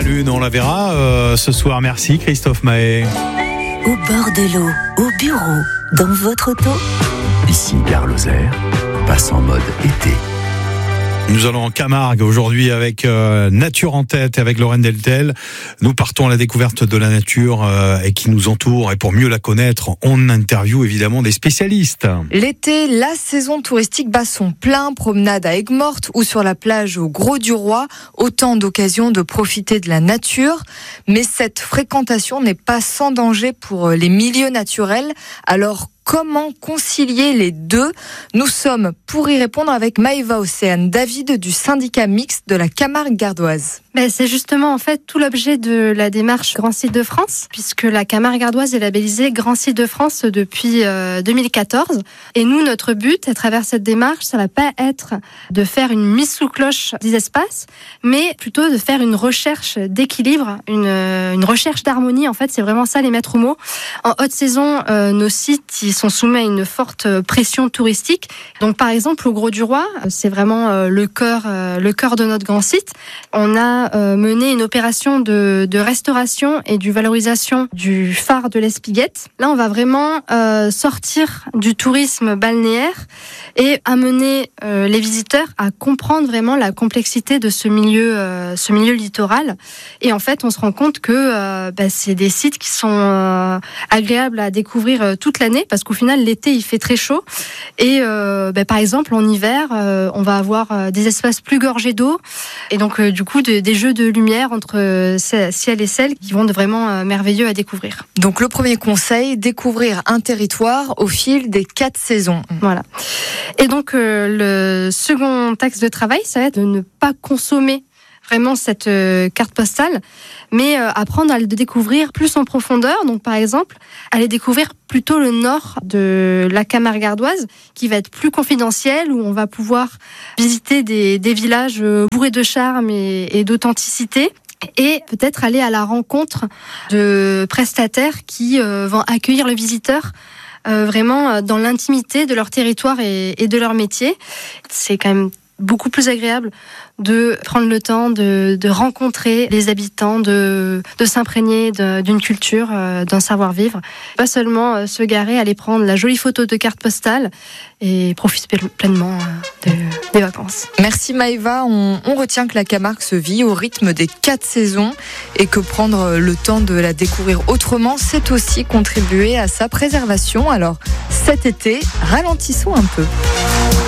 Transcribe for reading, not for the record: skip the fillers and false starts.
lune, on la verra ce soir. Merci Christophe Mahé. Au bord de l'eau, au bureau, dans votre auto. Ici Gare Lozère, passe en mode été. Nous allons en Camargue aujourd'hui avec Nature en tête et avec Lorraine Deltel. Nous partons à la découverte de la nature et qui nous entoure. Et pour mieux la connaître, on interviewe évidemment des spécialistes. L'été, la saison touristique bat son plein. Promenade à Aigues-Mortes ou sur la plage au Grau-du-Roi. Autant d'occasions de profiter de la nature. Mais cette fréquentation n'est pas sans danger pour les milieux naturels. Alors, comment concilier les deux? Nous sommes pour y répondre avec Maëva Océane David du syndicat mixte de la Camargue gardoise. C'est justement en fait tout l'objet de la démarche Grand Site de France, puisque la Camargue gardoise est labellisée Grand Site de France depuis 2014. Et nous, notre but à travers cette démarche, ça va pas être de faire une mise sous cloche des espaces, mais plutôt de faire une recherche d'équilibre, une recherche d'harmonie. En fait, c'est vraiment ça les maîtres mots. En haute saison, nos sites ils sont soumis à une forte pression touristique. Donc par exemple au Grau-du-Roi, c'est vraiment le cœur de notre grand site. On a mené une opération de restauration et de valorisation du phare de l'Espiguette. Là, on va vraiment sortir du tourisme balnéaire et amener les visiteurs à comprendre vraiment la complexité de ce milieu littoral. Et en fait, on se rend compte que c'est des sites qui sont agréables à découvrir toute l'année, parce qu'au final, l'été, il fait très chaud. Et par exemple, en hiver, on va avoir des espaces plus gorgés d'eau. Et donc, du coup, des jeux de lumière entre ciel et sel qui vont être vraiment merveilleux à découvrir. Donc, le premier conseil, découvrir un territoire au fil des 4 saisons. Voilà. Et donc, le second axe de travail, ça va être de ne pas consommer vraiment cette carte postale, mais apprendre à le découvrir plus en profondeur. Donc, par exemple, aller découvrir plutôt le nord de la Camargue gardoise, qui va être plus confidentiel, où on va pouvoir visiter des villages bourrés de charme et d'authenticité. Et peut-être aller à la rencontre de prestataires qui vont accueillir le visiteur vraiment dans l'intimité de leur territoire et de leur métier. C'est quand même beaucoup plus agréable de prendre le temps de rencontrer les habitants, de s'imprégner d'une culture, d'un savoir-vivre. Pas seulement se garer, aller prendre la jolie photo de carte postale et profiter pleinement des vacances. Merci Maëva. On retient que la Camargue se vit au rythme des 4 saisons et que prendre le temps de la découvrir autrement, c'est aussi contribuer à sa préservation. Alors cet été, ralentissons un peu.